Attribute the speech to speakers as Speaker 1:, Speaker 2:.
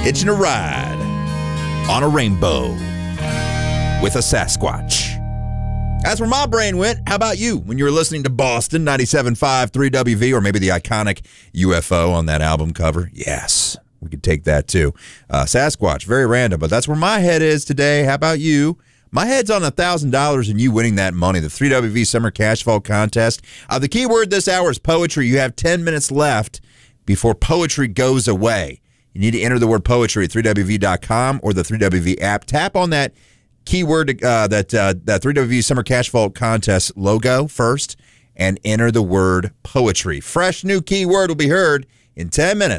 Speaker 1: Hitching a ride on a rainbow with a Sasquatch. That's where my brain went. How about you when you were listening to Boston 97.5 3WV, or maybe the iconic UFO on that album cover? Yes, we could take that too. Sasquatch, very random, but that's where my head is today. How about you? My head's on $1,000 and you winning that money, the 3WV Summer Cash Vault Contest. The keyword this hour is poetry. You have 10 minutes left before poetry goes away. You need to enter the word poetry at 3WV.com or the 3WV app. Tap on that keyword, that 3WV Summer Cash Vault Contest logo first, and enter the word poetry. Fresh new keyword will be heard in 10 minutes.